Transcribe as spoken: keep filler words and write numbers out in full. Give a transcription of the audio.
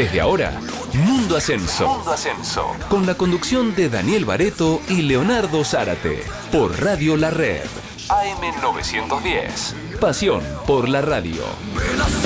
Desde ahora, Mundo Ascenso. Mundo Ascenso. Con la conducción de Daniel Bareto y Leonardo Zárate. Por Radio La Red. A M novecientos diez. Pasión por la radio.